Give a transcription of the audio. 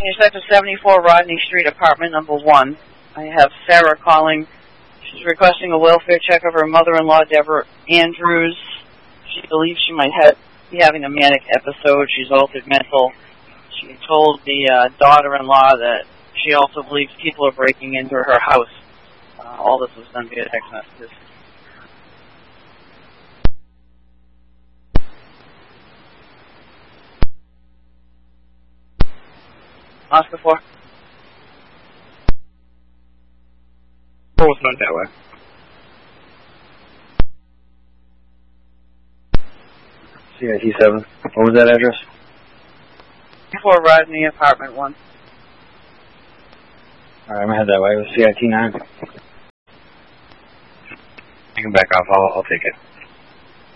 Inspector 74 Rodney Street, apartment number 1. I have Sarah calling. She's requesting a welfare check of her mother-in-law, Deborah Andrews. She believes she might be having a manic episode. She's altered mental. She told the daughter-in-law that she also believes people are breaking into her house. All this was done via text messages. Oscar 4. Oh, it's not that way. CIT 7. What was that address? 4 Rodney, apartment 1. Alright, I'm gonna head that way. It was CIT 9. You can back off. I'll take it.